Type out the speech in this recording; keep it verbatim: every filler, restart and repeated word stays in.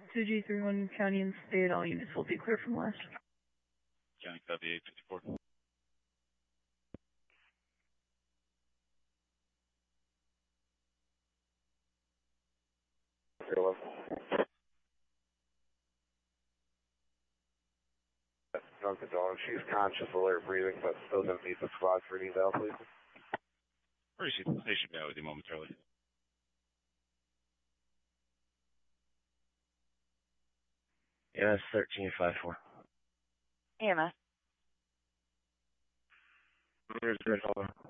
two G three one County and State, all units will be clear from west. County copy eight fifty-four. Dunkin' Donuts. She's conscious, alert, breathing, but still going to meet the squad for an eval, please. Or she, they should be out with you momentarily. E M S thirteen five four. E M S. Here's good, hold on.